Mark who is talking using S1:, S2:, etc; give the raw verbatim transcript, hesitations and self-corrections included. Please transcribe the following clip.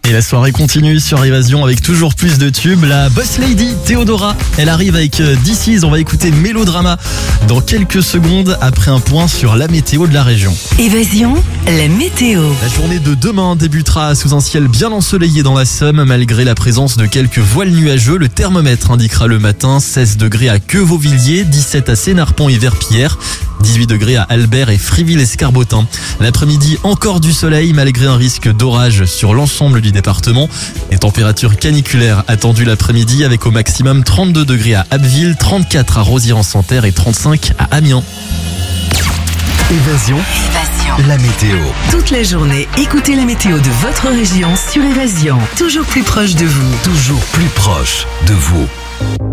S1: Et la soirée continue sur Évasion avec toujours plus de tubes. La Boss Lady, Théodora, elle arrive avec This Is. On va écouter Mélodrama dans quelques secondes après un point sur la météo de la région.
S2: Évasion, la météo.
S1: La journée de demain débutera sous un ciel bien ensoleillé dans la Somme malgré la présence de quelques voiles nuageux. Le thermomètre indiquera le matin seize degrés à Queuvauvilliers, dix-sept à Sénarpont et Verpillière, dix-huit degrés à Albert et Friville-Escarbotin. L'après-midi, encore du soleil malgré un risque d'orage sur l'ensemble du département. Les températures caniculaires attendues l'après-midi avec au maximum trente-deux degrés à Abbeville, trente-quatre à Rosières-en-Santerre et trente-cinq à Amiens.
S3: Évasion,
S2: Évasion.
S3: la météo.
S2: Toute la journée, écoutez la météo de votre région sur Évasion. Toujours plus proche de vous.
S3: Toujours plus proche de vous.